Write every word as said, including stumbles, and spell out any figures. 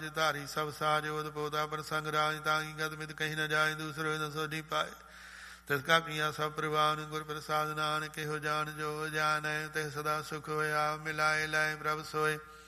ਧਾਰੀ ਸਭ ਸਾਜ ਓਦ ਪੋਦਾ ਪ੍ਰਸੰਗ ਰਾਜ ਤਾਂਗੀ ਗਤ ਮਿਤ ਕਹੀ ਨ ਜਾਏ ਦੂਸਰੋ ਨ ਸੋਢੀ ਪਾਏ ਤਿਸ ਕਾ ਕੀਆ ਸਭ ਪ੍ਰਵਾਨ ਗੁਰ ਪ੍ਰਸਾਦ ਨਾਨਕ ਇਹੋ ਜਾਨ ਜੋ ਜਾਣੈ ਤਿਸ ਸਦਾ ਸੁਖ ਹੋਇਆ ਮਿਲਾਏ ਲੈ ਪ੍ਰਭ ਸੋਏ